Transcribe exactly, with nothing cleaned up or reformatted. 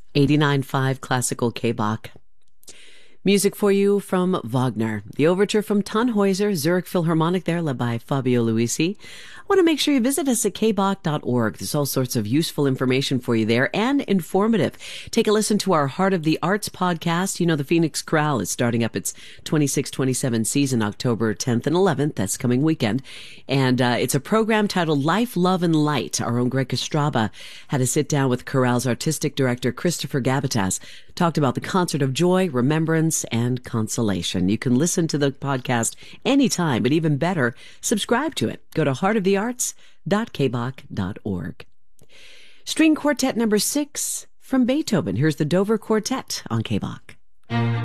eighty-nine point five Classical K-Bach. Music for you from Wagner. The overture from Tannhäuser, Zurich Philharmonic there, led by Fabio Luisi. I want to make sure you visit us at k bach dot org. There's all sorts of useful information for you there and informative. Take a listen to our Heart of the Arts podcast. You know, the Phoenix Chorale is starting up its twenty-six twenty-seven season, October tenth and eleventh. That's coming weekend. And uh, it's a program titled Life, Love, and Light. Our own Greg Kostraba had a sit down with Chorale's artistic director, Christopher Gabatas, talked about the concert of joy, remembrance, and consolation. You can listen to the podcast anytime, but even better, subscribe to it. Go to heart of the arts dot k bach dot org. String Quartet number six from Beethoven. Here's the Dover Quartet on K-Bach.